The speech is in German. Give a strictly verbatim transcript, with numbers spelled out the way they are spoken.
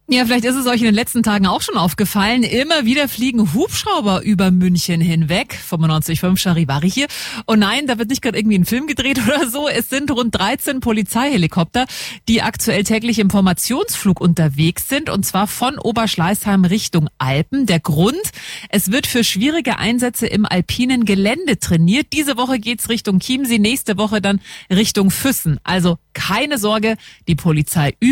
Ja, vielleicht ist es euch in den letzten Tagen auch schon aufgefallen. Immer wieder fliegen Hubschrauber über München hinweg. fünfundneunzig Komma fünf Charivari hier. Und nein, da wird nicht gerade irgendwie ein Film gedreht oder so. Es sind rund dreizehn Polizeihelikopter, die aktuell täglich im Formationsflug unterwegs sind. Und zwar von Oberschleißheim Richtung Alpen. Der Grund: Es wird für schwierige Einsätze im alpinen Gelände trainiert. Diese Woche geht's Richtung Chiemsee, nächste Woche dann Richtung Füssen. Also keine Sorge, die Polizei übt